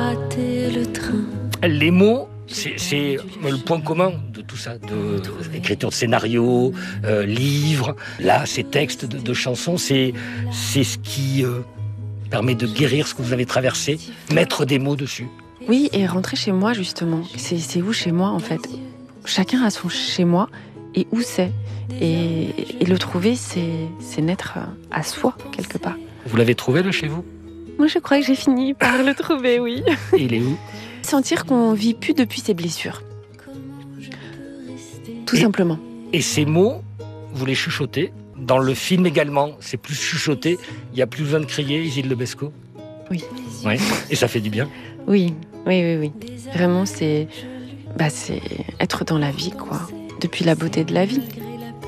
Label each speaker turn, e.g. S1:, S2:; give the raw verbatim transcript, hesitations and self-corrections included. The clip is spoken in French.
S1: raté le train.
S2: Les mots, c'est, c'est le point commun de tout ça, de l'écriture de scénarios, euh, livres, là, ces textes de, de chansons, c'est, c'est ce qui euh, permet de guérir ce que vous avez traversé, mettre des mots dessus.
S3: Oui, et rentrer chez moi, justement. C'est, c'est où chez moi, en fait? Chacun a son chez moi, et où c'est. Et, et le trouver, c'est, c'est naître à soi, quelque part.
S2: Vous l'avez trouvé, le chez vous?
S3: Moi, je crois que j'ai fini par le trouver, oui.
S2: Et il est où?
S3: Sentir qu'on vit plus depuis ses blessures. Tout
S2: et,
S3: simplement.
S2: Et ces mots, vous les chuchotez. Dans le film également, c'est plus chuchoté. Il n'y a plus besoin de crier, Isil Lebesco.
S3: Oui.
S2: Oui. Et ça fait du bien.
S3: Oui, oui, oui, oui. Vraiment, c'est, bah, c'est être dans la vie, quoi. Depuis la beauté de la vie.